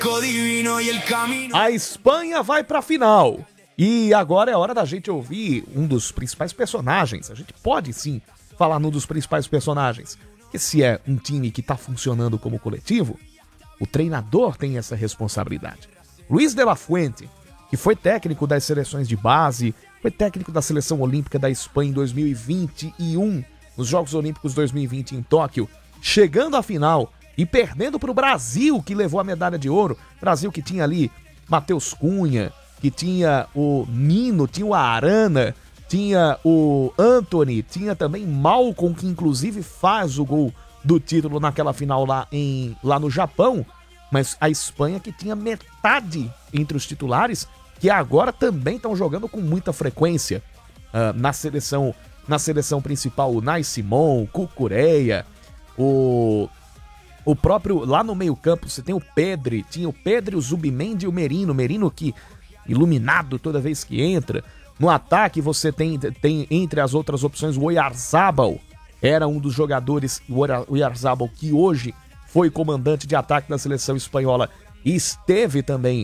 A Espanha vai pra final. E agora é hora da gente ouvir um dos principais personagens. A gente pode sim falar num dos principais personagens. Porque se é um time que tá funcionando como coletivo, o treinador tem essa responsabilidade. Luis de la Fuente, que foi técnico das seleções de base, foi técnico da Seleção Olímpica da Espanha em 2021, nos Jogos Olímpicos 2020 em Tóquio, chegando à final e perdendo para o Brasil, que levou a medalha de ouro. Brasil que tinha ali Matheus Cunha, que tinha o Nino, tinha o Arana, tinha o Anthony, tinha também Malcom, que inclusive faz o gol do título naquela final lá no Japão. Mas a Espanha que tinha metade entre os titulares, que agora também estão jogando com muita frequência na seleção principal, o Nai Simon, o Cucurella, o próprio, lá no meio campo você tem o Pedri, tinha o Pedri, o Zubimendi e o Merino que iluminado toda vez que entra. No ataque você tem entre as outras opções o Oyarzabal, era um dos jogadores, o Oyarzabal, que hoje foi comandante de ataque da seleção espanhola e esteve também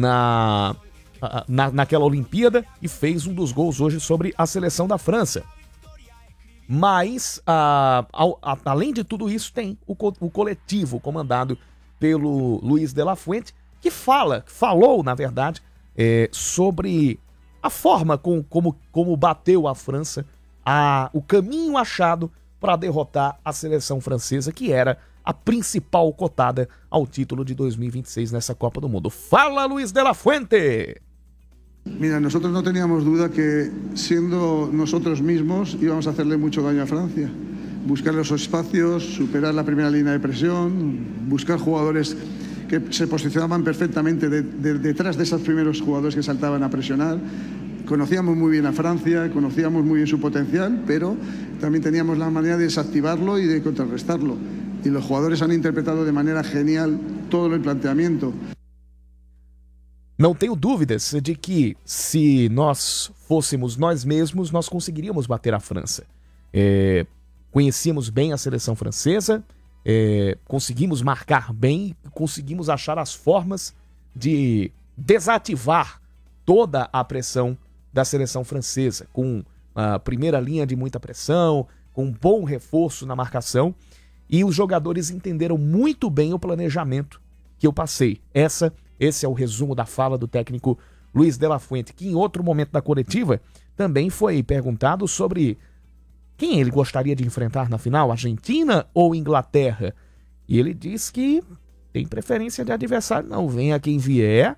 naquela Olimpíada e fez um dos gols hoje sobre a seleção da França. Mas, além de tudo isso, tem o coletivo comandado pelo Luis de la Fuente, que falou, na verdade, sobre a forma como bateu a França, o caminho achado para derrotar a seleção francesa, que era a principal cotada ao título de 2026 nessa Copa do Mundo. Fala, Luis de la Fuente! Mira, nosotros no teníamos duda que siendo nosotros mismos íbamos a hacerle mucho daño a Francia. Buscar los espacios, superar la primera línea de presión, buscar jugadores que se posicionaban perfectamente detrás de esos primeros jugadores que saltaban a presionar. Conocíamos muy bien a Francia, conocíamos muy bien su potencial, pero también teníamos la manera de desactivarlo y de contrarrestarlo. Y los jugadores han interpretado de manera genial todo el planteamiento. Não tenho dúvidas de que, se nós fôssemos nós mesmos, nós conseguiríamos bater a França. Conhecíamos bem a seleção francesa, conseguimos marcar bem, conseguimos achar as formas de desativar toda a pressão da seleção francesa, com a primeira linha de muita pressão, com um bom reforço na marcação, e os jogadores entenderam muito bem o planejamento que eu passei. Esse é o resumo da fala do técnico Luis de la Fuente, que em outro momento da coletiva também foi perguntado sobre quem ele gostaria de enfrentar na final, Argentina ou Inglaterra. E ele diz que tem preferência de adversário, não, venha quem vier,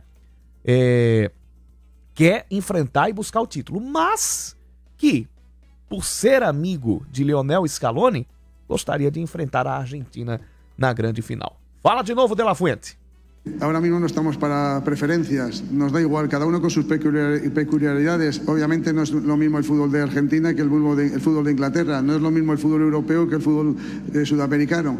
quer enfrentar e buscar o título, mas que, por ser amigo de Lionel Scaloni, gostaria de enfrentar a Argentina na grande final. Fala de novo, de la Fuente. Ahora mismo no estamos para preferencias, nos da igual, cada uno con sus peculiaridades. Obviamente no es lo mismo el fútbol de Argentina que el fútbol de Inglaterra, no es lo mismo el fútbol europeo que el fútbol sudamericano.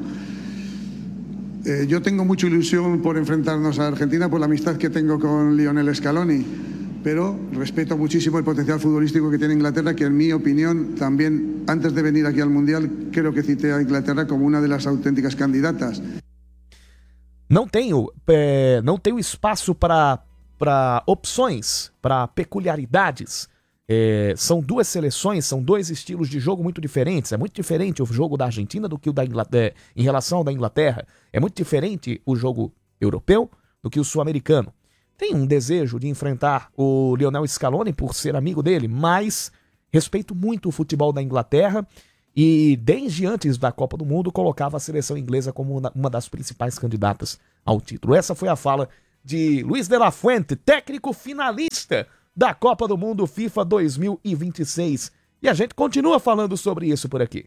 Yo tengo mucha ilusión por enfrentarnos a Argentina por la amistad que tengo con Lionel Scaloni, pero respeto muchísimo el potencial futbolístico que tiene Inglaterra, que en mi opinión también, antes de venir aquí al Mundial, creo que cité a Inglaterra como una de las auténticas candidatas. Não tenho espaço para opções, para peculiaridades. São duas seleções, são dois estilos de jogo muito diferentes. É muito diferente o jogo da Argentina do que o da Inglaterra, em relação ao da Inglaterra. É muito diferente o jogo europeu do que o sul-americano. Tem um desejo de enfrentar o Lionel Scaloni por ser amigo dele, mas respeito muito o futebol da Inglaterra. E desde antes da Copa do Mundo colocava a seleção inglesa como uma das principais candidatas ao título. Essa foi a fala de Luis de la Fuente, técnico finalista da Copa do Mundo FIFA 2026. E a gente continua falando sobre isso por aqui.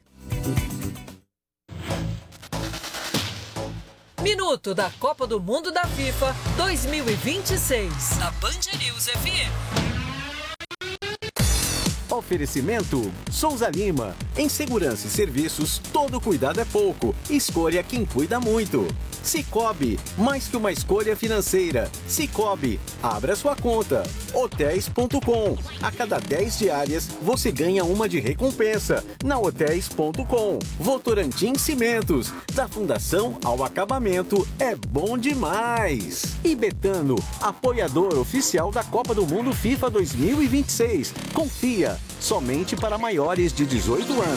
Minuto da Copa do Mundo da FIFA 2026, da Band News FM. Oferecimento Souza Lima. Em segurança e serviços, todo cuidado é pouco. Escolha quem cuida muito. Cicobi, mais que uma escolha financeira. Cicobi, abra sua conta. Hotéis.com. A cada 10 diárias, você ganha uma de recompensa. Na Hotéis.com. Votorantim Cimentos. Da fundação ao acabamento, é bom demais. E Betano, apoiador oficial da Copa do Mundo FIFA 2026. Confia, somente para maiores de 18 anos.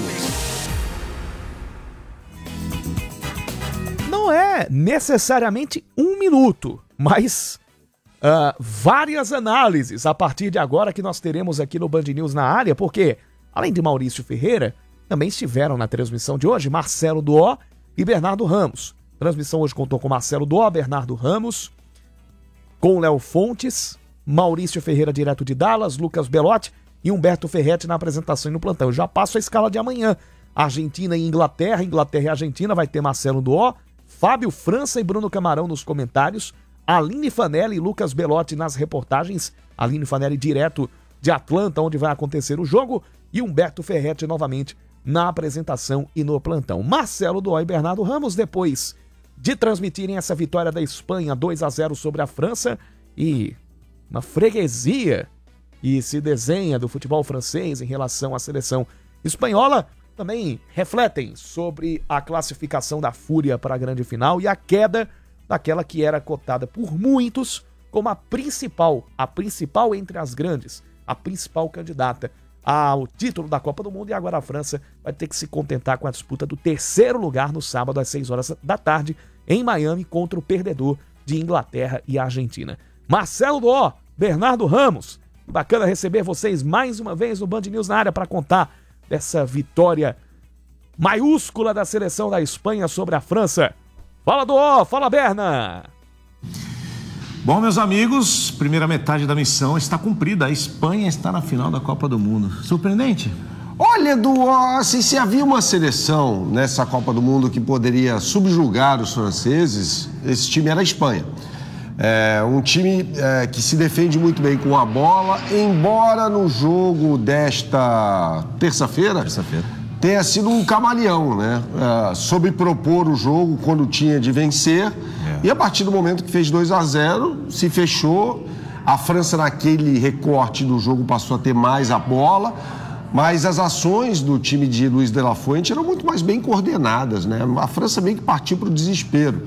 Não é necessariamente 1 minuto, mas várias análises a partir de agora que nós teremos aqui no Band News na área, porque, além de Maurício Ferreira, também estiveram na transmissão de hoje Marcelo Duó e Bernardo Ramos. A transmissão hoje contou com Marcelo Duó, Bernardo Ramos, com Léo Fontes, Maurício Ferreira direto de Dallas, Lucas Belotti e Humberto Ferretti na apresentação e no plantão. Eu já passo a escala de amanhã. Argentina e Inglaterra, Inglaterra e Argentina, vai ter Marcelo Duó, Fábio França e Bruno Camarão nos comentários, Aline Fanelli e Lucas Belotti nas reportagens, Aline Fanelli direto de Atlanta, onde vai acontecer o jogo, e Humberto Ferretti novamente na apresentação e no plantão. Marcelo Duó e Bernardo Ramos, depois de transmitirem essa vitória da Espanha 2-0 sobre a França, e uma freguesia e se desenha do futebol francês em relação à seleção espanhola, também refletem sobre a classificação da Fúria para a grande final e a queda daquela que era cotada por muitos como a principal entre as grandes, a principal candidata ao título da Copa do Mundo. E agora a França vai ter que se contentar com a disputa do 3º lugar no sábado às 6 horas da tarde em Miami contra o perdedor de Inglaterra e Argentina. Marcelo Duó, Bernardo Ramos, bacana receber vocês mais uma vez no Band News na área para contar dessa vitória maiúscula da seleção da Espanha sobre a França. Fala, Duó, fala, Berna! Bom, meus amigos, primeira metade da missão está cumprida. A Espanha está na final da Copa do Mundo. Surpreendente? Olha, Duó, assim, se havia uma seleção nessa Copa do Mundo que poderia subjugar os franceses, esse time era a Espanha. É um time que se defende muito bem com a bola, embora no jogo desta terça-feira tenha sido um camaleão, né? Soube propor o jogo quando tinha de vencer, e a partir do momento que fez 2-0, se fechou. A França naquele recorte do jogo passou a ter mais a bola, mas as ações do time de Luiz de la Fuente eram muito mais bem coordenadas, né? A França meio que partiu para o desespero.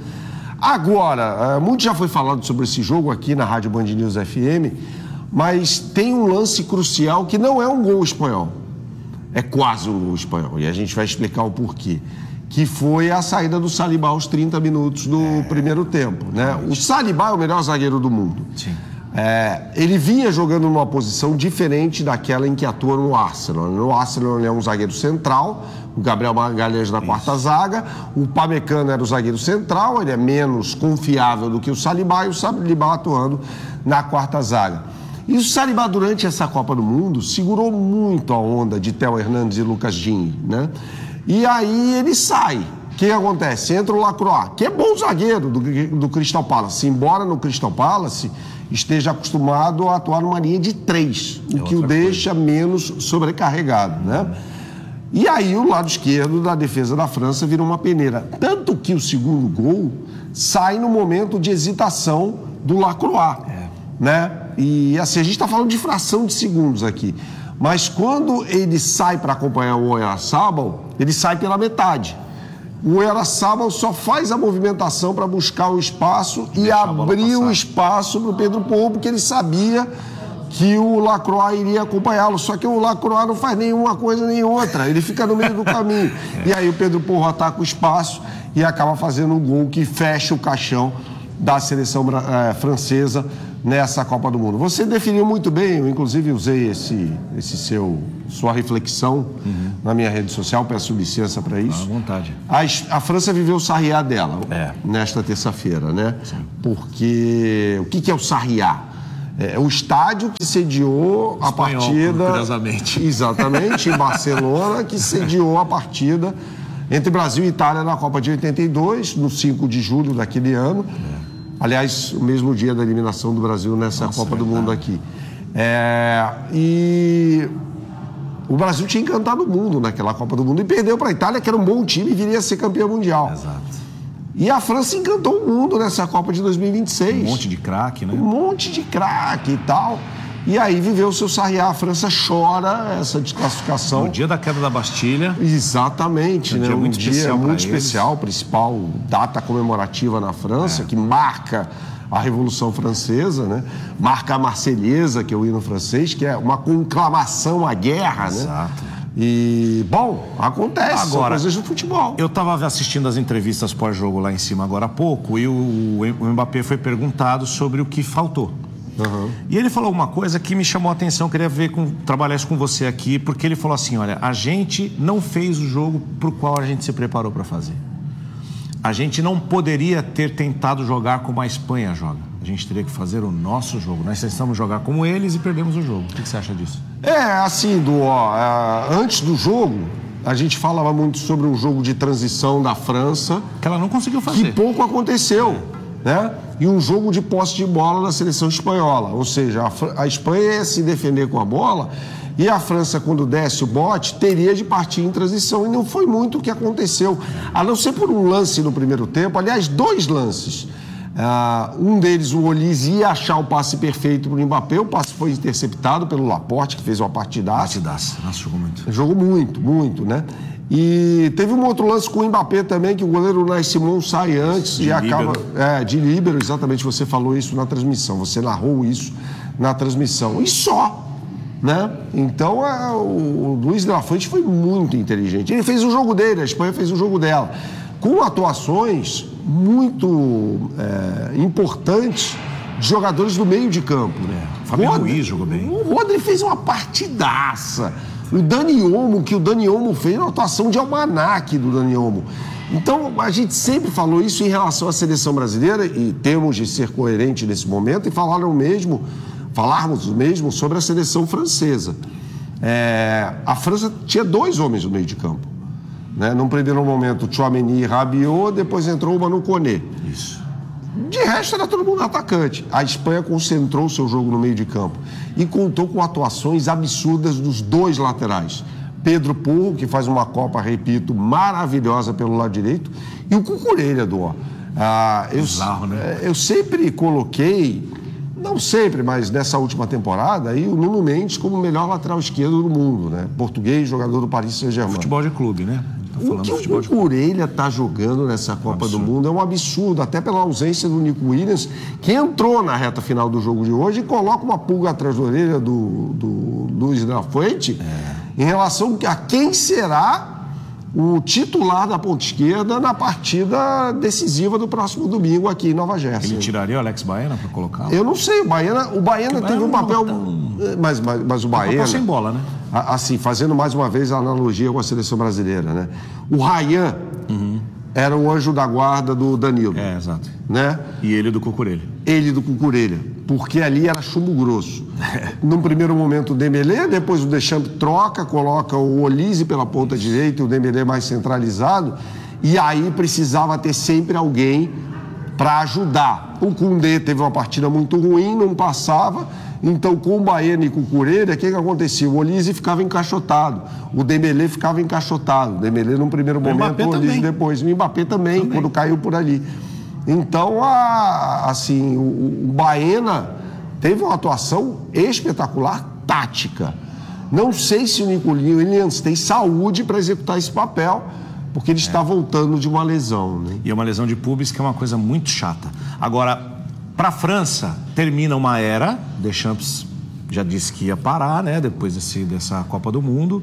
Agora, muito já foi falado sobre esse jogo aqui na Rádio Band News FM, mas tem um lance crucial que não é um gol espanhol. É quase um gol espanhol, e a gente vai explicar o porquê. Que foi a saída do Saliba aos 30 minutos do primeiro tempo, né? O Saliba é o melhor zagueiro do mundo. Sim. Ele vinha jogando numa posição diferente daquela em que atua no Arsenal. No Arsenal ele é um zagueiro central, o Gabriel Magalhães na quarta zaga, o Pamecano era o zagueiro central, ele é menos confiável do que o Saliba, e o Saliba atuando na quarta zaga. E o Saliba, durante essa Copa do Mundo, segurou muito a onda de Theo Hernandes e Lucas Digne, né? E aí ele sai. O que acontece? Entra o Lacroix, que é bom zagueiro do Crystal Palace, embora no Crystal Palace esteja acostumado a atuar numa linha de 3, o que o deixa menos sobrecarregado, né? E aí o lado esquerdo da defesa da França vira uma peneira. Tanto que o segundo gol sai no momento de hesitação do Lacroix, né? E assim, a gente está falando de fração de segundos aqui. Mas quando ele sai para acompanhar o Oyarzabal, ele sai pela metade. O Oyarzabal só faz a movimentação para buscar o espaço e abrir o espaço para o Pedro Porro, porque ele sabia que o Lacroix iria acompanhá-lo. Só que o Lacroix não faz nenhuma coisa nem outra, ele fica no meio do caminho. E aí o Pedro Porro ataca o espaço e acaba fazendo um gol que fecha o caixão da seleção francesa nessa Copa do Mundo. Você definiu muito bem, eu inclusive usei sua reflexão na minha rede social, peço licença para isso. À vontade. A França viveu o sarriá dela nesta terça-feira, né? Sim. Porque o que é o sarriá? É o estádio que sediou a partida... Curiosamente. Exatamente, em Barcelona, que sediou a partida entre Brasil e Itália na Copa de 82, no 5 de julho daquele ano. Aliás, o mesmo dia da eliminação do Brasil nessa Copa do Mundo aqui. E O Brasil tinha encantado o mundo naquela Copa do Mundo e perdeu para a Itália, que era um bom time e viria a ser campeão mundial. Exato. E a França encantou o mundo nessa Copa de 2026. Um monte de craque, né? Um monte de craque e tal. E aí viveu o seu sarriá. A França chora essa desclassificação. No dia da queda da Bastilha. Exatamente, né? Dia muito especial, muito especial, principal data comemorativa na França, que marca a Revolução Francesa, né? Marca a Marselhesa, que é o hino francês, que é uma conclamação à guerra, né? Exato. E, bom, acontece, são Agora, coisas do futebol. Eu estava assistindo as entrevistas pós-jogo lá em cima agora há pouco e o Mbappé foi perguntado sobre o que faltou. Uhum. E ele falou uma coisa que me chamou a atenção, queria trabalhar isso com você aqui, porque ele falou assim, olha, a gente não fez o jogo para o qual a gente se preparou para fazer. A gente não poderia ter tentado jogar como a Espanha joga. A gente teria que fazer o nosso jogo. Nós tentamos jogar como eles e perdemos o jogo. O que você acha disso? Assim, antes do jogo, a gente falava muito sobre um jogo de transição da França. Que ela não conseguiu fazer. Que pouco aconteceu, né? E um jogo de posse de bola da seleção espanhola. Ou seja, a Espanha ia se defender com a bola e a França, quando desse o bote, teria de partir em transição. E não foi muito o que aconteceu. A não ser por um lance no primeiro tempo. Aliás, 2 lances. Um deles, o Olise ia achar o passe perfeito para o Mbappé. O passe foi interceptado pelo Laporte, que fez uma partidaça. Nossa, jogou muito. Jogou muito, né? E teve um outro lance com o Mbappé também, que o goleiro Unai Simon sai antes e acaba... de líbero, exatamente, você falou isso na transmissão. Você narrou isso na transmissão. E só, né? Então, o Luiz de la Fuente foi muito inteligente. Ele fez o jogo dele, a Espanha fez o jogo dela. Com atuações muito importantes de jogadores do meio de campo. Fabio Luiz jogou bem. O Rodri fez uma partidaça. O Dani Olmo, que o Dani Olmo fez, uma atuação de almanaque do Dani Olmo. Então, a gente sempre falou isso em relação à seleção brasileira e temos de ser coerente nesse momento e falarmos o mesmo sobre a seleção francesa. A França tinha 2 homens no meio de campo. Né? Num primeiro momento, Tchouaméni e Rabiot, depois entrou o Manu Koné. Isso. De resto, era todo mundo atacante. A Espanha concentrou o seu jogo no meio de campo e contou com atuações absurdas dos 2 laterais. Pedro Porro, que faz uma Copa, repito, maravilhosa pelo lado direito, e o Cucurella do Bizarro, né? Eu sempre coloquei, não sempre, mas nessa última temporada, aí o Nuno Mendes como o melhor lateral esquerdo do mundo, né? Português, jogador do Paris Saint-Germain. Futebol de clube, né? O que o Cucurella está jogando nessa Copa do Mundo é um absurdo, até pela ausência do Nico Williams, que entrou na reta final do jogo de hoje e coloca uma pulga atrás da orelha do Luiz de la Fuente em relação a quem será o titular da ponta esquerda na partida decisiva do próximo domingo aqui em Nova Jersey. Ele tiraria o Alex Baena para colocar? Eu não sei, o Baena teve um papel... Mas o Baena... papel sem bola, né? Assim, fazendo mais uma vez a analogia com a seleção brasileira, né? O Ryan era o anjo da guarda do Danilo. Exato. Né? E ele do Cucurella. Porque ali era chumbo grosso. Num primeiro momento o Dembélé, depois o Deschamps troca, coloca o Olise pela ponta direita e o Dembélé mais centralizado. E aí precisava ter sempre alguém para ajudar. O Koundé teve uma partida muito ruim, não passava. Então, com o Baena e com o Cucurella, o que acontecia? O Olise ficava encaixotado, o Dembélé ficava encaixotado. O Dembélé num primeiro momento, o Olise depois. O Mbappé também, quando caiu por ali. Então, assim, o Baena teve uma atuação espetacular, tática. Não sei se o Nico Williams tem saúde para executar esse papel, porque ele está voltando de uma lesão. Né? E é uma lesão de pubis que é uma coisa muito chata. Agora, para a França, termina uma era, Deschamps já disse que ia parar, né, depois dessa Copa do Mundo.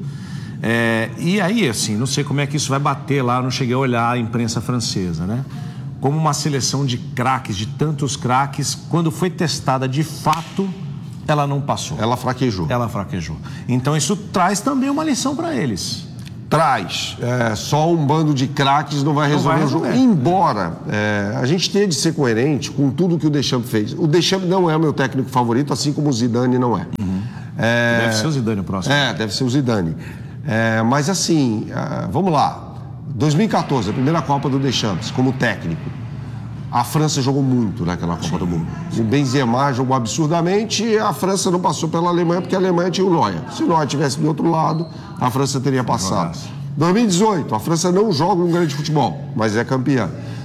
E aí, assim, não sei como é que isso vai bater lá, não cheguei a olhar a imprensa francesa, né? Como uma seleção de craques, de tantos craques, quando foi testada de fato, ela não passou. Ela fraquejou. Então isso traz também uma lição para eles. Traz. Só um bando de craques não vai resolver o jogo. Embora a gente tenha de ser coerente com tudo que o Deschamps fez. O Deschamps não é o meu técnico favorito, assim como o Zidane não é. Deve ser o Zidane o próximo. Deve ser o Zidane. Mas assim, vamos lá. 2014, a primeira Copa do Deschamps, como técnico. A França jogou muito naquela Copa do Mundo. O Benzema jogou absurdamente e a França não passou pela Alemanha porque a Alemanha tinha o Neuer. Se o Neuer estivesse do outro lado, a França teria passado. 2018, a França não joga um grande futebol, mas é campeã.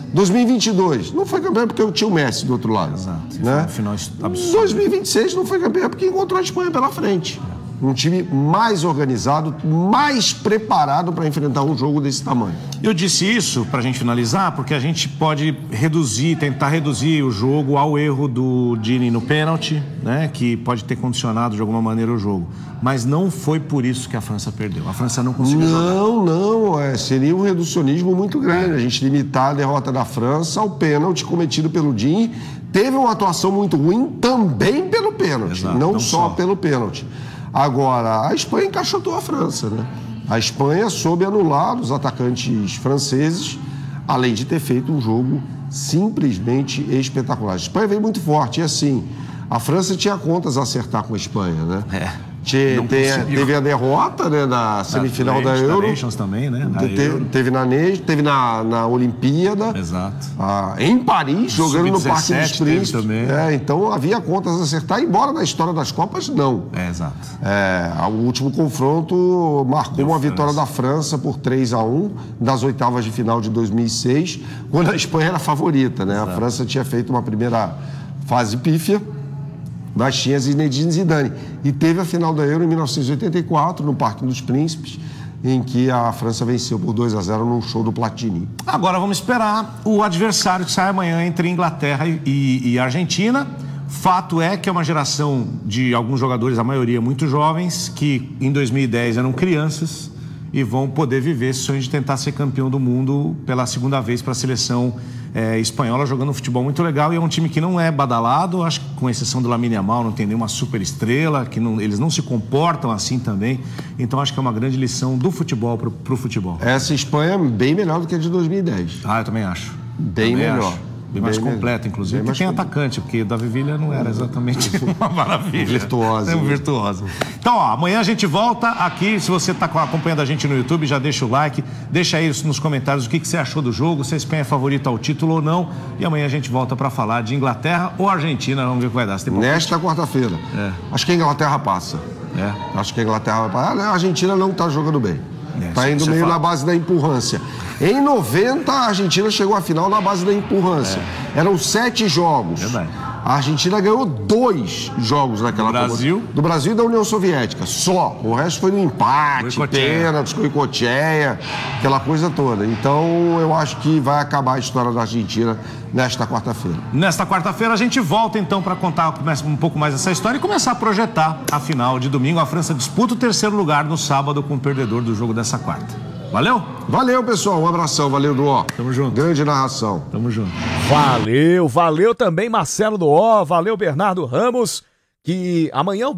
2022, não foi campeã porque tinha o Messi do outro lado. Exato. Né? Um final absurdo. 2026 não foi campeã porque encontrou a Espanha pela frente. Um time mais organizado, mais preparado para enfrentar um jogo desse tamanho. Eu disse isso para a gente finalizar, porque a gente pode tentar reduzir o jogo ao erro do Dini no pênalti, né, que pode ter condicionado de alguma maneira o jogo. Mas não foi por isso que a França perdeu. A França não conseguiu jogar. Seria um reducionismo muito grande. A gente limitar a derrota da França ao pênalti cometido pelo Dini. Teve uma atuação muito ruim também pelo pênalti, Exato, não só pelo pênalti. Agora, a Espanha encaixotou a França, né? A Espanha soube anular os atacantes franceses, além de ter feito um jogo simplesmente espetacular. A Espanha veio muito forte, e assim, a França tinha contas a acertar com a Espanha, né? Teve a derrota, né, na semifinal da Euro. Da Nations também, né? Teve na Olimpíada. Exato. Em Paris, jogando no Parque dos Príncipes. Também. Então havia contas a acertar, embora na história das Copas, não. Exato. O último confronto marcou uma vitória da França por 3-1 das oitavas de final de 2006, quando a Espanha era favorita, né? A França tinha feito uma primeira fase pífia, mas tinha Zinedine Zidane. E teve a final da Euro em 1984, no Parque dos Príncipes, em que a França venceu por 2-0 num show do Platini. Agora vamos esperar o adversário que sai amanhã entre Inglaterra e Argentina. Fato é que é uma geração de alguns jogadores, a maioria muito jovens, que em 2010 eram crianças e vão poder viver esse sonho de tentar ser campeão do mundo pela segunda vez para a seleção espanhola, jogando um futebol muito legal. E é um time que não é badalado, acho que com exceção do Lamine Yamal, não tem nenhuma super estrela, eles não se comportam assim também. Então acho que é uma grande lição do futebol para o futebol. Essa Espanha é bem melhor do que a de 2010. Eu também acho. Bem melhor. Bem mais completa, inclusive, porque tem atacante, porque Davi Villa não era exatamente uma maravilha. Virtuosa. É um virtuoso. Então, amanhã a gente volta aqui. Se você está acompanhando a gente no YouTube, já deixa o like, deixa aí nos comentários o que você achou do jogo, se a Espanha é favorita ao título ou não. E amanhã a gente volta para falar de Inglaterra ou Argentina, vamos ver o que vai dar. Nesta quarta-feira. Acho que a Inglaterra passa. Acho que a Inglaterra vai passar. A Argentina não está jogando bem. Está indo meio na base da empurrância. Em 90, a Argentina chegou à final na base da empurrância. Eram 7 jogos. Verdade. A Argentina ganhou 2 jogos naquela Copa. Do Brasil e da União Soviética. Só. O resto foi no empate, pênaltis, coicoteia, aquela coisa toda. Então, eu acho que vai acabar a história da Argentina nesta quarta-feira. Nesta quarta-feira a gente volta então para contar um pouco mais essa história e começar a projetar a final de domingo. A França disputa o 3º lugar no sábado com o perdedor do jogo dessa quarta. Valeu? Valeu, pessoal. Um abração. Valeu, Duó. Tamo junto. Grande narração. Tamo junto. Valeu também, Marcelo Duó. Valeu, Bernardo Ramos. Que amanhã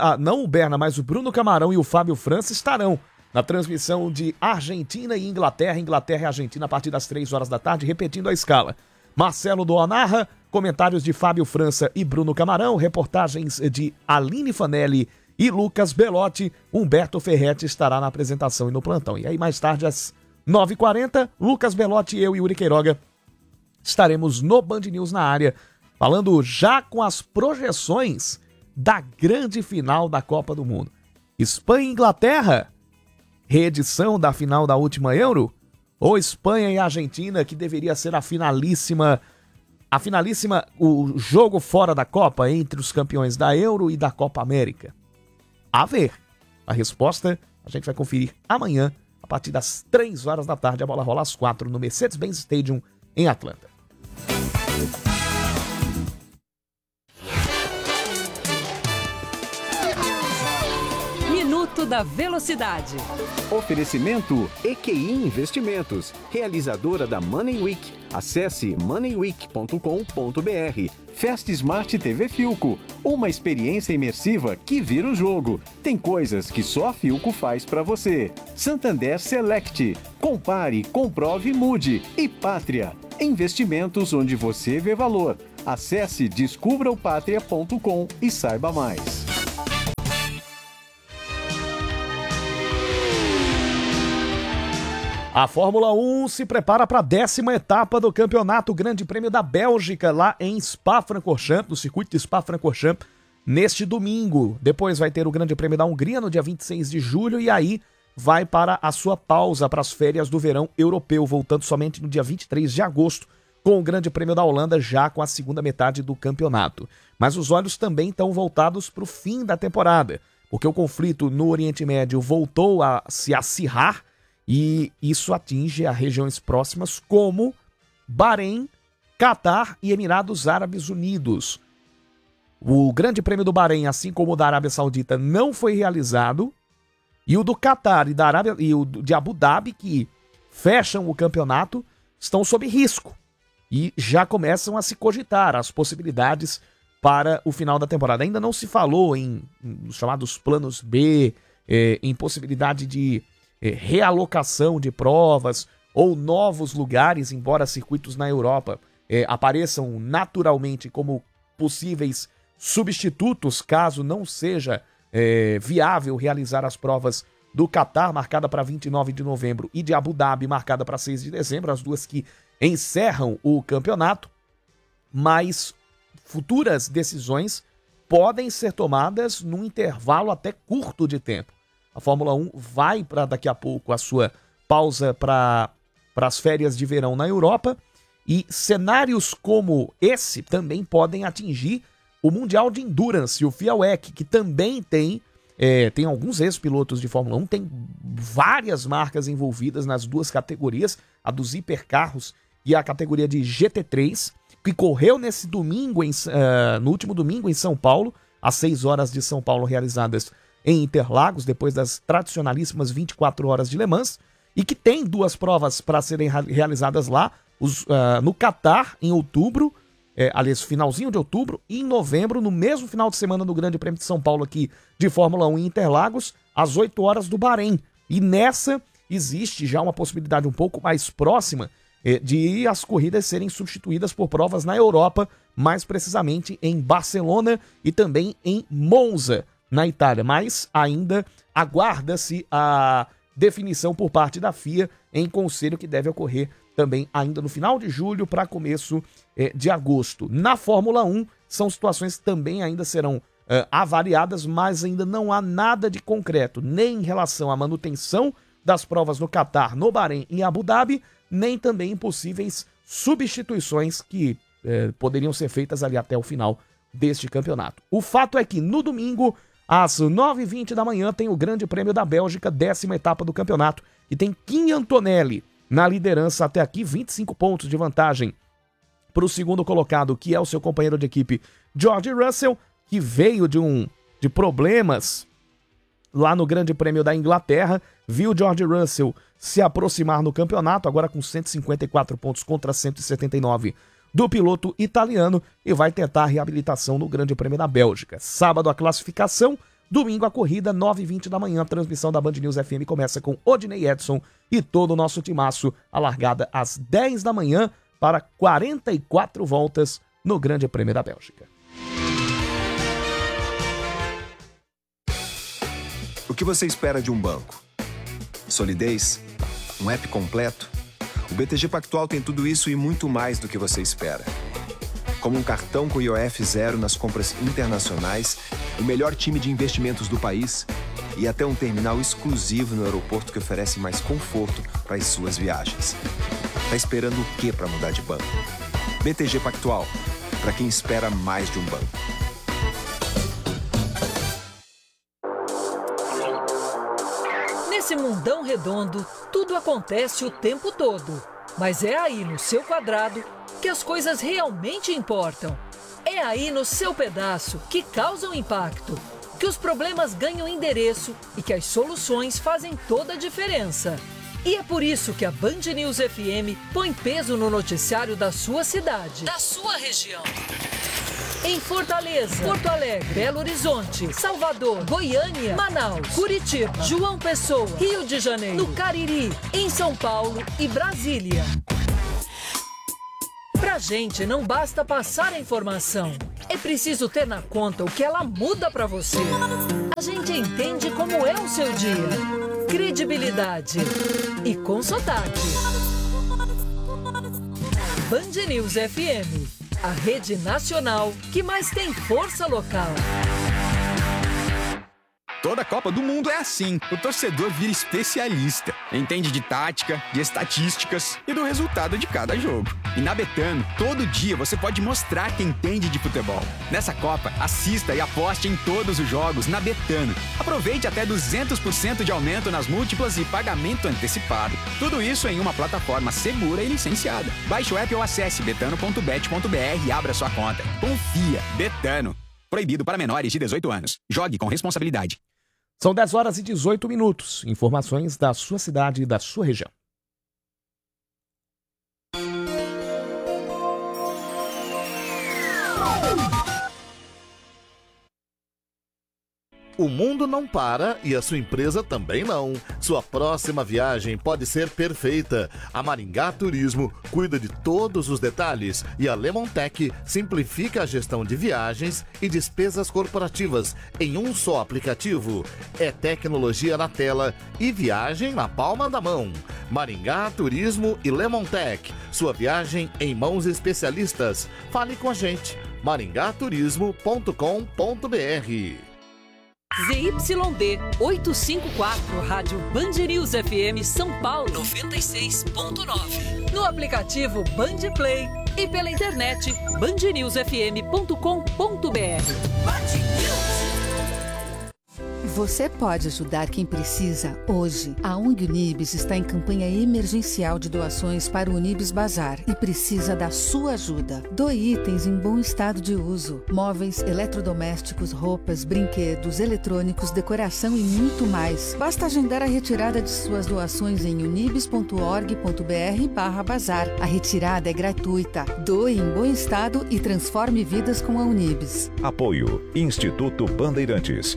mas o Bruno Camarão e o Fábio França estarão na transmissão de Argentina e Inglaterra. Inglaterra e Argentina a partir das 3 horas da tarde, repetindo a escala. Marcelo Duó narra, comentários de Fábio França e Bruno Camarão, reportagens de Aline Fanelli e Lucas Belotti. Humberto Ferretti estará na apresentação e no plantão. E aí, mais tarde, às 9h40, Lucas Belotti, eu e Yuri Queiroga estaremos no Band News na área, falando já com as projeções da grande final da Copa do Mundo. Espanha e Inglaterra, reedição da final da última Euro, ou Espanha e Argentina, que deveria ser a finalíssima, o jogo fora da Copa entre os campeões da Euro e da Copa América? A ver. A resposta a gente vai conferir amanhã, a partir das 3 horas da tarde. A bola rola às 4 no Mercedes-Benz Stadium, em Atlanta. Minuto da Velocidade. Oferecimento EQI Investimentos, realizadora da Money Week. Acesse moneyweek.com.br. Fast Smart TV Philco, uma experiência imersiva que vira o jogo. Tem coisas que só a Philco faz para você. Santander Select, compare, comprove, mude. E Pátria, investimentos onde você vê valor. Acesse descubraopatria.com e saiba mais. A Fórmula 1 se prepara para a 10ª etapa do Campeonato Grande Prêmio da Bélgica, lá em Spa-Francorchamps, no circuito de Spa-Francorchamps, neste domingo. Depois vai ter o Grande Prêmio da Hungria no dia 26 de julho e aí vai para a sua pausa para as férias do verão europeu, voltando somente no dia 23 de agosto, com o Grande Prêmio da Holanda já com a segunda metade do campeonato. Mas os olhos também estão voltados para o fim da temporada, porque o conflito no Oriente Médio voltou a se acirrar e isso atinge as regiões próximas como Bahrein, Catar e Emirados Árabes Unidos. O Grande Prêmio do Bahrein, assim como o da Arábia Saudita, não foi realizado, e o do Catar e o de Abu Dhabi, que fecham o campeonato, estão sob risco e já começam a se cogitar as possibilidades para o final da temporada. Ainda não se falou em os chamados planos B, em possibilidade de realocação de provas ou novos lugares, embora circuitos na Europa apareçam naturalmente como possíveis substitutos, caso não seja viável realizar as provas do Catar, marcada para 29 de novembro, e de Abu Dhabi, marcada para 6 de dezembro, as duas que encerram o campeonato. Mas futuras decisões podem ser tomadas num intervalo até curto de tempo. A Fórmula 1 vai para daqui a pouco a sua pausa para as férias de verão na Europa, e cenários como esse também podem atingir o Mundial de Endurance, o FIA WEC, que também tem alguns ex-pilotos de Fórmula 1, tem várias marcas envolvidas nas duas categorias, a dos hipercarros e a categoria de GT3, que correu nesse domingo, no último domingo em São Paulo, às 6 horas de São Paulo, realizadas em Interlagos, depois das tradicionalíssimas 24 horas de Le Mans, e que tem duas provas para serem realizadas lá, no Catar, em outubro, aliás, finalzinho de outubro, e em novembro, no mesmo final de semana do Grande Prêmio de São Paulo aqui de Fórmula 1 em Interlagos, às 8 horas do Bahrein. E nessa existe já uma possibilidade um pouco mais próxima de as corridas serem substituídas por provas na Europa, mais precisamente em Barcelona e também em Monza, na Itália. Mas ainda aguarda-se a definição por parte da FIA em conselho, que deve ocorrer também ainda no final de julho para começo de agosto. Na Fórmula 1, são situações que também ainda serão avaliadas, mas ainda não há nada de concreto, nem em relação à manutenção das provas no Catar, no Bahrein e em Abu Dhabi, nem também em possíveis substituições que poderiam ser feitas ali até o final deste campeonato. O fato é que no domingo, às 9h20 da manhã, tem o Grande Prêmio da Bélgica, 10ª etapa do campeonato, e tem Kimi Antonelli na liderança até aqui, 25 pontos de vantagem para o segundo colocado, que é o seu companheiro de equipe, George Russell, que veio de problemas lá no Grande Prêmio da Inglaterra, viu George Russell se aproximar no campeonato, agora com 154 pontos contra 179 do piloto italiano, e vai tentar a reabilitação no Grande Prêmio da Bélgica. Sábado a classificação, domingo a corrida, 9h20 da manhã, a transmissão da Band News FM começa com Odinei Edson e todo o nosso timaço, a largada às 10 da manhã para 44 voltas no Grande Prêmio da Bélgica. O que você espera de um banco? Solidez? Um app completo? O BTG Pactual tem tudo isso e muito mais do que você espera. Como um cartão com IOF zero nas compras internacionais, o melhor time de investimentos do país e até um terminal exclusivo no aeroporto que oferece mais conforto para as suas viagens. Tá esperando o quê para mudar de banco? BTG Pactual, para quem espera mais de um banco. Nesse mundão redondo, tudo acontece o tempo todo. Mas é aí no seu quadrado que as coisas realmente importam. É aí no seu pedaço que causam impacto, que os problemas ganham endereço e que as soluções fazem toda a diferença. E é por isso que a Band News FM põe peso no noticiário da sua cidade, da sua região. Em Fortaleza, Porto Alegre, Belo Horizonte, Salvador, Goiânia, Manaus, Curitiba, João Pessoa, Rio de Janeiro, no Cariri, em São Paulo e Brasília. Pra gente não basta passar a informação, é preciso ter na conta o que ela muda pra você. A gente entende como é o seu dia. credibilidade e com sotaque. Band News FM, a rede nacional que mais tem força local. Toda Copa do Mundo é assim. O torcedor vira especialista. Entende de tática, de estatísticas e do resultado de cada jogo. E na Betano, todo dia você pode mostrar que entende de futebol. Nessa Copa, assista e aposte em todos os jogos na Betano. Aproveite até 200% de aumento nas múltiplas e pagamento antecipado. Tudo isso em uma plataforma segura e licenciada. Baixe o app ou acesse betano.bet.br e abra sua conta. Confia. Betano. Proibido para menores de 18 anos. Jogue com responsabilidade. São 10 horas e 18 minutos. Informações da sua cidade e da sua região. O mundo não para e a sua empresa também não. Sua próxima viagem pode ser perfeita. A Maringá Turismo cuida de todos os detalhes e a Lemontech simplifica a gestão de viagens e despesas corporativas em um só aplicativo. É tecnologia na tela e viagem na palma da mão. Maringá Turismo e Lemontech. Sua viagem em mãos especialistas. Fale com a gente. maringaturismo.com.br. ZYD 854, Rádio Band News FM São Paulo 96.9. No aplicativo Band Play e pela internet bandnewsfm.com.br. Você pode ajudar quem precisa hoje. A ONG Unibis está em campanha emergencial de doações para o Unibis Bazar e precisa da sua ajuda. Doe itens em bom estado de uso: móveis, eletrodomésticos, roupas, brinquedos, eletrônicos, decoração e muito mais. Basta agendar a retirada de suas doações em unibis.org.br/bazar. A retirada é gratuita. Doe em bom estado e transforme vidas com a Unibis. Apoio Instituto Bandeirantes.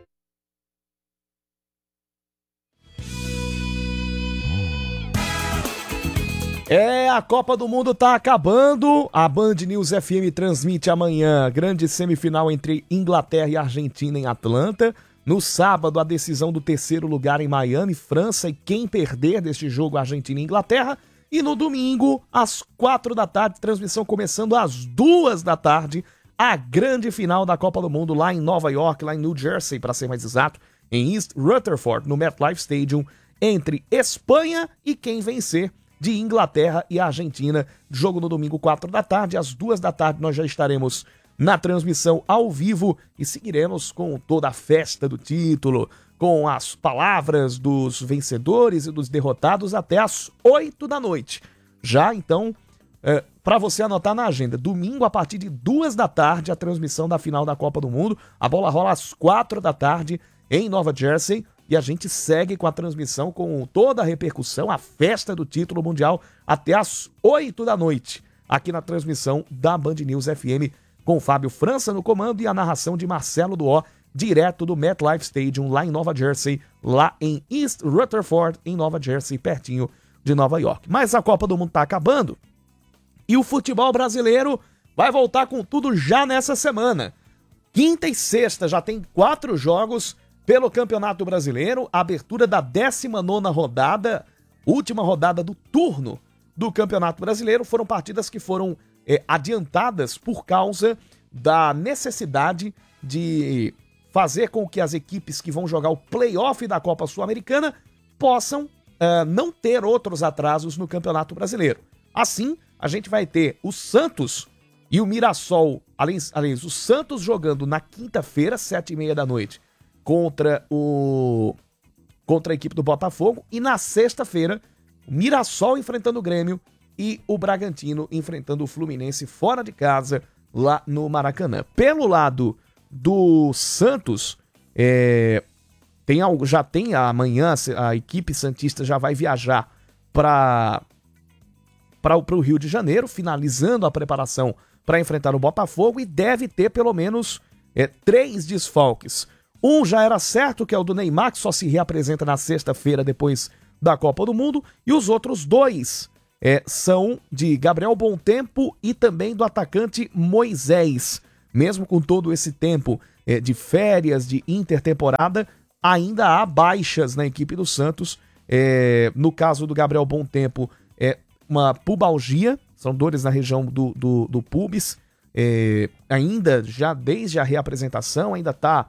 A Copa do Mundo tá acabando. A Band News FM transmite amanhã a grande semifinal entre Inglaterra e Argentina em Atlanta. No sábado, a decisão do terceiro lugar em Miami, França, e quem perder deste jogo, Argentina e Inglaterra. E no domingo, às 4 da tarde, transmissão começando às 2 da tarde, a grande final da Copa do Mundo lá em Nova York, lá em New Jersey, para ser mais exato, em East Rutherford, no MetLife Stadium, entre Espanha e quem vencer, de Inglaterra e Argentina. Jogo no domingo, 4 da tarde. Às 2 da tarde nós já estaremos na transmissão ao vivo e seguiremos com toda a festa do título, com as palavras dos vencedores e dos derrotados até às 8 da noite. Já então, para você anotar na agenda, domingo a partir de 2 da tarde a transmissão da final da Copa do Mundo. A bola rola às 4 da tarde em Nova Jersey. E a gente segue com a transmissão, com toda a repercussão, a festa do título mundial, até às 8 da noite, aqui na transmissão da Band News FM, com Fábio França no comando e a narração de Marcelo Duó, direto do MetLife Stadium, lá em Nova Jersey, lá em East Rutherford, em Nova Jersey, pertinho de Nova York. Mas a Copa do Mundo tá acabando e o futebol brasileiro vai voltar com tudo já nessa semana. Quinta e sexta já tem 4 jogos pelo Campeonato Brasileiro, a abertura da 19ª rodada, última rodada do turno do Campeonato Brasileiro. Foram partidas que foram adiantadas por causa da necessidade de fazer com que as equipes que vão jogar o play-off da Copa Sul-Americana possam não ter outros atrasos no Campeonato Brasileiro. Assim, a gente vai ter o Santos e o Mirassol, além o Santos jogando na quinta-feira, 7h30 da noite, contra a equipe do Botafogo, e na sexta-feira o Mirassol enfrentando o Grêmio e o Bragantino enfrentando o Fluminense fora de casa lá no Maracanã. Pelo lado do Santos, já tem amanhã, a equipe santista já vai viajar para o Rio de Janeiro, finalizando a preparação para enfrentar o Botafogo, e deve ter pelo menos 3 desfalques. Um já era certo, que é o do Neymar, que só se reapresenta na sexta-feira depois da Copa do Mundo. E os outros 2 são de Gabriel Bontempo e também do atacante Moisés. Mesmo com todo esse tempo de férias, de intertemporada, ainda há baixas na equipe do Santos. No caso do Gabriel Bontempo, uma pubalgia, são dores na região do pubis, ainda já desde a reapresentação, ainda está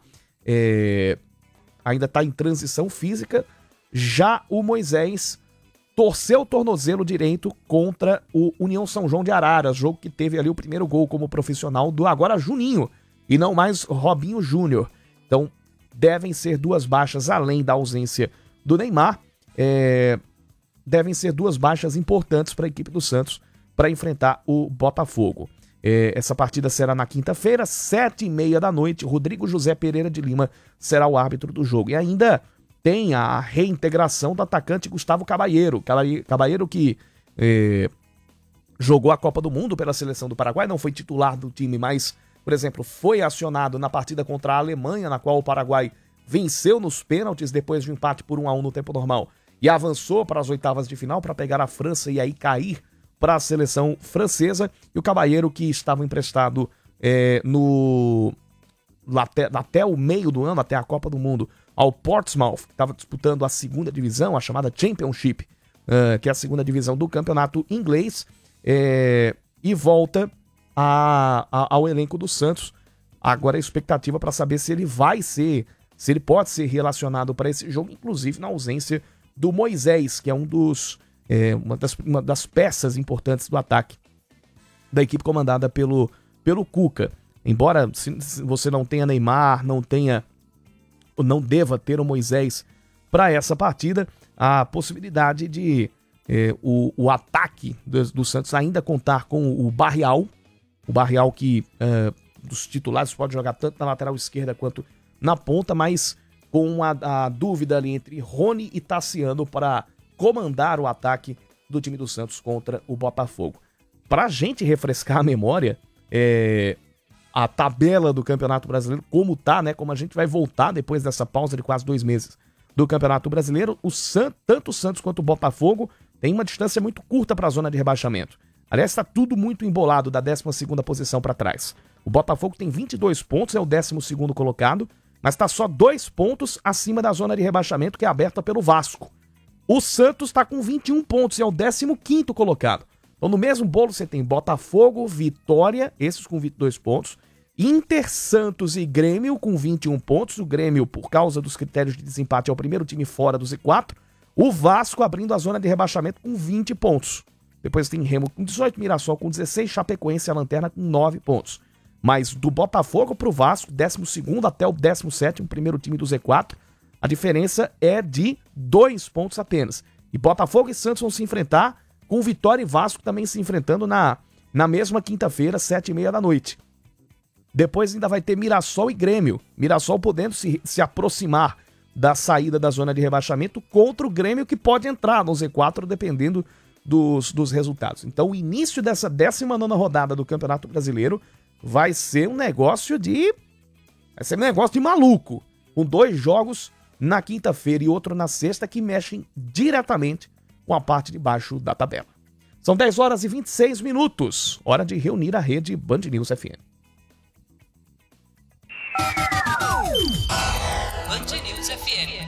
em transição física. Já o Moisés torceu o tornozelo direito contra o União São João de Araras, jogo que teve ali o primeiro gol como profissional do agora Juninho, e não mais Robinho Júnior. Então, devem ser 2 baixas, além da ausência do Neymar, devem ser 2 baixas importantes para a equipe do Santos para enfrentar o Botafogo. Essa partida será na quinta-feira, 7h30 da noite. Rodrigo José Pereira de Lima será o árbitro do jogo. E ainda tem a reintegração do atacante Gustavo Caballero. Caballero que jogou a Copa do Mundo pela seleção do Paraguai, não foi titular do time, mas, por exemplo, foi acionado na partida contra a Alemanha, na qual o Paraguai venceu nos pênaltis depois de um empate por 1-1 no tempo normal e avançou para as oitavas de final para pegar a França e aí cair para a seleção francesa. E o Caballero, que estava emprestado até o meio do ano, até a Copa do Mundo, ao Portsmouth, que estava disputando a segunda divisão, a chamada Championship, que é a segunda divisão do campeonato inglês, e volta ao elenco do Santos. Agora a expectativa para saber se ele pode ser relacionado para esse jogo, inclusive na ausência do Moisés, que é uma das peças importantes do ataque da equipe comandada pelo Cuca. Embora se você não tenha Neymar, não deva ter o Moisés para essa partida, a possibilidade de o ataque do Santos ainda contar com o Barrial que dos titulares pode jogar tanto na lateral esquerda quanto na ponta, mas com a dúvida ali entre Rony e Tassiano para comandar o ataque do time do Santos contra o Botafogo. Para a gente refrescar a memória, a tabela do Campeonato Brasileiro, como tá, né? Como a gente vai voltar depois dessa pausa de quase 2 meses do Campeonato Brasileiro, tanto o Santos quanto o Botafogo tem uma distância muito curta para a zona de rebaixamento. Aliás, está tudo muito embolado da 12ª posição para trás. O Botafogo tem 22 pontos, é o 12º colocado, mas está só 2 pontos acima da zona de rebaixamento, que é aberta pelo Vasco. O Santos está com 21 pontos e é o 15º colocado. Então, no mesmo bolo, você tem Botafogo, Vitória, esses com 22 pontos, Inter, Santos e Grêmio com 21 pontos. O Grêmio, por causa dos critérios de desempate, é o primeiro time fora do Z4. O Vasco abrindo a zona de rebaixamento com 20 pontos. Depois tem Remo com 18, Mirassol com 16, Chapecoense e a Lanterna com 9 pontos. Mas do Botafogo para o Vasco, 12º até o 17º, primeiro time do Z4, a diferença é de 2 pontos apenas. E Botafogo e Santos vão se enfrentar, com Vitória e Vasco também se enfrentando na mesma quinta-feira, 7h30 da noite. Depois ainda vai ter Mirassol e Grêmio. Mirassol podendo se aproximar da saída da zona de rebaixamento contra o Grêmio, que pode entrar no Z4 dependendo dos resultados. Então o início dessa 19ª rodada do Campeonato Brasileiro vai ser um negócio de maluco. Com 2 jogos na quinta-feira e outro na sexta que mexem diretamente com a parte de baixo da tabela. São 10h26. Hora de reunir a rede Band News FM. Band News FM.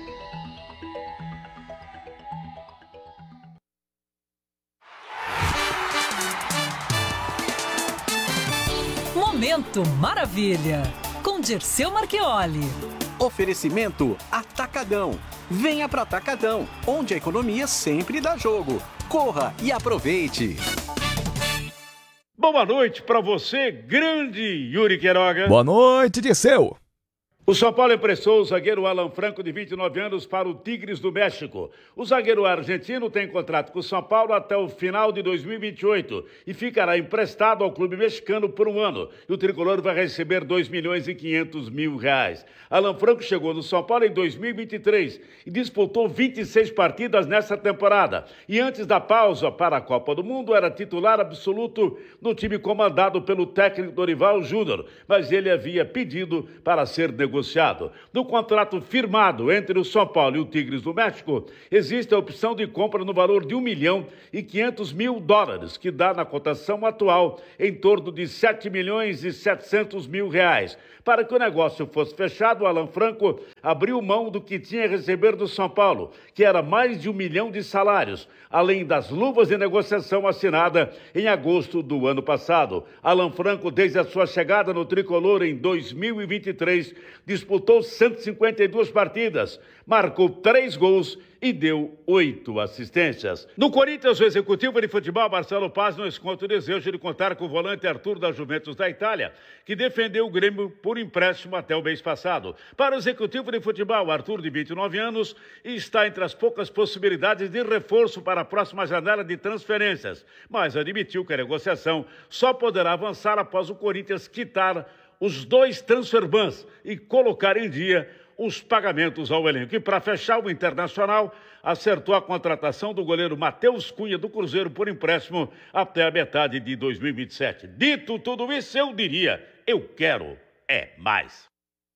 Momento Maravilha, com Dirceu Marchioli. Oferecimento Atacadão. Venha para Atacadão, onde a economia sempre dá jogo. Corra e aproveite. Boa noite para você, grande Yuri Queiroga. Boa noite, Dirceu. O São Paulo emprestou o zagueiro Alan Franco, de 29 anos, para o Tigres do México. O zagueiro argentino tem contrato com o São Paulo até o final de 2028 e ficará emprestado ao clube mexicano por 1 ano. E o tricolor vai receber R$2.500.000. Alan Franco chegou no São Paulo em 2023 e disputou 26 partidas nessa temporada. E antes da pausa para a Copa do Mundo, era titular absoluto no time comandado pelo técnico Dorival Júnior. Mas ele havia pedido para ser negociado negociado. No contrato firmado entre o São Paulo e o Tigres do México, existe a opção de compra no valor de $1.500.000, que dá na cotação atual em torno de R$7.700.000. Para que o negócio fosse fechado, o Alan Franco abriu mão do que tinha a receber do São Paulo, que era mais de 1 milhão de salários, além das luvas de negociação assinada em agosto do ano passado. Alan Franco, desde a sua chegada no tricolor em 2023, disputou 152 partidas, marcou 3 gols e deu 8 assistências. No Corinthians, o executivo de futebol Marcelo Paz não esconde o desejo de contar com o volante Arthur da Juventus da Itália, que defendeu o Grêmio por empréstimo até o mês passado. Para o executivo de futebol, Arthur, de 29 anos, está entre as poucas possibilidades de reforço para a próxima janela de transferências, mas admitiu que a negociação só poderá avançar após o Corinthians quitar os 2 transferbans e colocar em dia os pagamentos ao elenco. E para fechar, o Internacional acertou a contratação do goleiro Matheus Cunha do Cruzeiro por empréstimo até a metade de 2027. Dito tudo isso, eu diria, eu quero mais.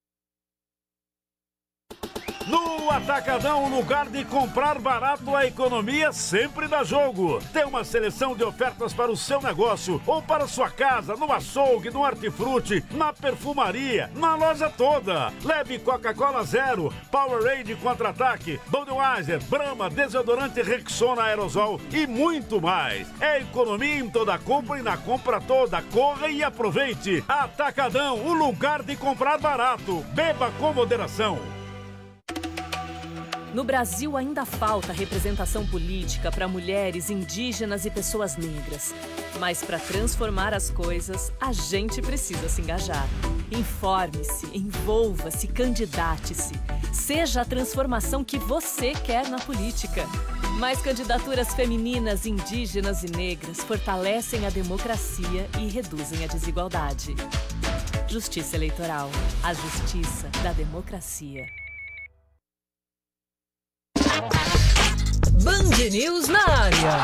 No Atacadão, o lugar de comprar barato, a economia sempre dá jogo. Tem uma seleção de ofertas para o seu negócio ou para sua casa, no açougue, no hortifruti, na perfumaria, na loja toda. Leve Coca-Cola Zero, Powerade Contra-Ataque, Budweiser, Brahma, desodorante Rexona Aerosol e muito mais. É economia em toda compra e na compra toda. Corra e aproveite. Atacadão, o lugar de comprar barato. Beba com moderação. No Brasil ainda falta representação política para mulheres, indígenas e pessoas negras. Mas para transformar as coisas, a gente precisa se engajar. Informe-se, envolva-se, candidate-se. Seja a transformação que você quer na política. Mais candidaturas femininas, indígenas e negras fortalecem a democracia e reduzem a desigualdade. Justiça Eleitoral. A justiça da democracia. Band News na área.